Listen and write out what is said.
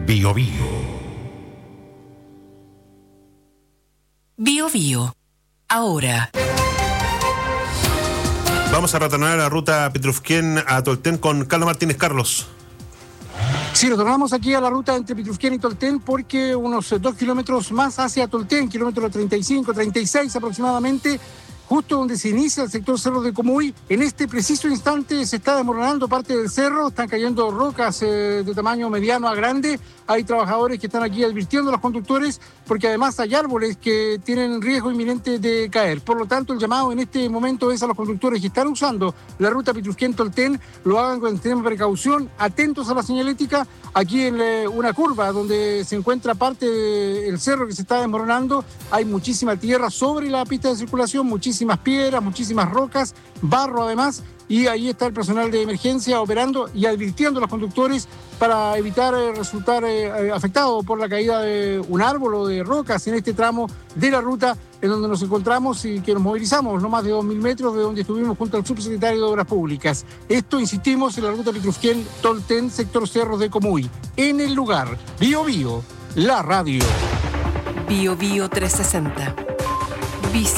Biobío. Biobío. Ahora. Vamos a retornar a la ruta Pitrufquén a Tolten con Carlos Martínez. Carlos. Sí, retornamos aquí a la ruta entre Pitrufquén y Tolten porque unos 2 kilómetros más hacia Tolten, kilómetro 35, 36 aproximadamente, justo donde se inicia el sector Cerro de Comuy. En este preciso instante se está desmoronando parte del cerro, están cayendo rocas de tamaño mediano a grande. Hay trabajadores que están aquí advirtiendo a los conductores porque además hay árboles que tienen riesgo inminente de caer. Por lo tanto, el llamado en este momento es a los conductores que están usando la ruta Pitrufquén-Tolten, lo hagan con extrema precaución, atentos a la señalética. Aquí en una curva donde se encuentra parte del cerro que se está desmoronando, hay muchísima tierra sobre la pista de circulación, muchísimas piedras, muchísimas rocas, barro además, y ahí está el personal de emergencia operando y advirtiendo a los conductores para evitar resultar afectados por la caída de un árbol o de rocas en este tramo de la ruta en donde nos encontramos y que nos movilizamos no más de 2.000 metros de donde estuvimos junto al subsecretario de Obras Públicas. Esto, insistimos, en la ruta Pitrufquén-Tolten, sector Cerros de Comuy. En el lugar, Biobío, la radio. Biobío 360.